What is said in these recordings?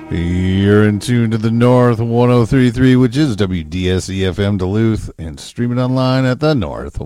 You're in tune to the North 1033, which is WDSE-FM Duluth, and streaming online at the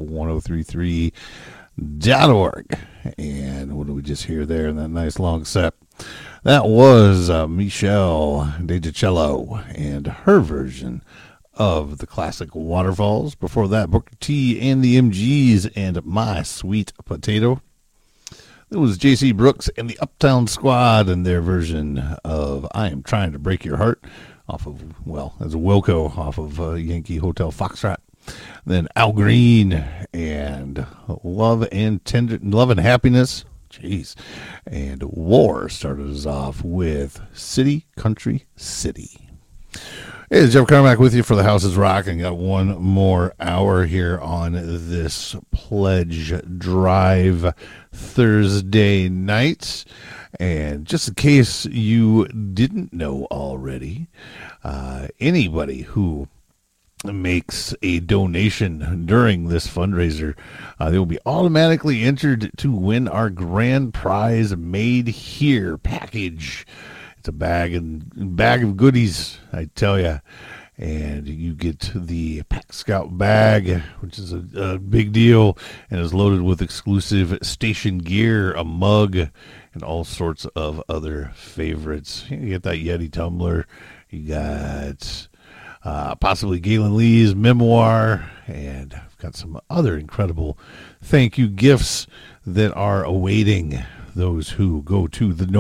North1033.org. And what did we just hear there in that nice long set? That was Michelle DeGicello and her version of the classic Waterfalls. Before that, Booker T and the MGs and My Sweet Potato. It was J.C. Brooks and the Uptown Squad and their version of I Am Trying to Break Your Heart off of, well, as a Wilco off of Yankee Hotel Foxtrot. Then Al Green and Love and Happiness. Jeez. And War started us off with City, Country, City. Hey, it's Jeff Carmack with you for The House is Rocking. Got one more hour here on this Pledge Drive Thursday night. And just in case you didn't know already, anybody who makes a donation during this fundraiser, they will be automatically entered to win our grand prize Made Here package. It's a bag of goodies, I tell you. And you get the Pack Scout bag, which is a big deal, and is loaded with exclusive station gear, a mug, and all sorts of other favorites. You get that Yeti tumbler. You got possibly Galen Lee's memoir, and I've got some other incredible thank you gifts that are awaiting those who go to the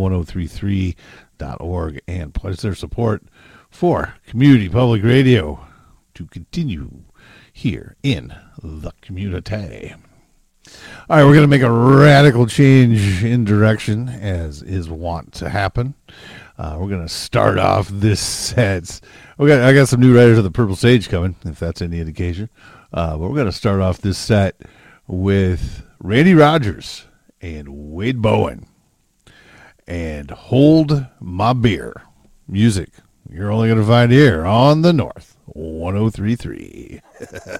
North1033.org and pledge their support for community public radio to continue here in the community. All right, we're going to make a radical change in direction, as is wont to happen. We're going to start off this set. I got some new writers of the Purple Sage coming, if that's any indication. But we're going to start off this set with Randy Rogers and Wade Bowen and Hold My Beer. Music you're only going to find here on the North 1033.